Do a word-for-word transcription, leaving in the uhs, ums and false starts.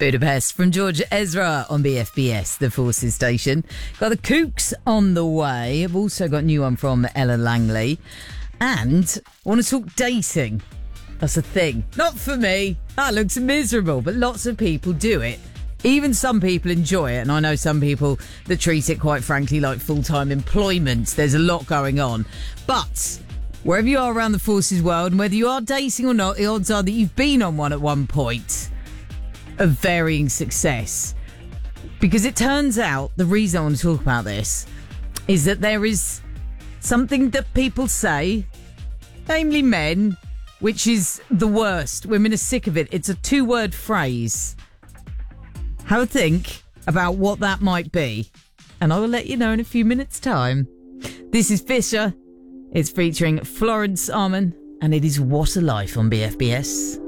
Budapest from George Ezra on B F B S, the Forces station. Got the Kooks on the way. I've also got a new one from Ella Langley. And I want to talk dating. That's a thing. Not for me. That looks miserable, but lots of people do it. Even some people enjoy it, and I know some people that treat it, quite frankly, like full-time employment. There's a lot going on. But wherever you are around the Forces world, and whether you are dating or not, the odds are that you've been on one at one point of varying success. Because it turns out, the reason I want to talk about this is that there is something that people say, namely men, which is the worst. Women are sick of it. It's a two-word phrase. Have a think about what that might be, and I will let you know in a few minutes' time. This is Fisher. It's featuring Florence Arman, and it is What a Life on B F B S.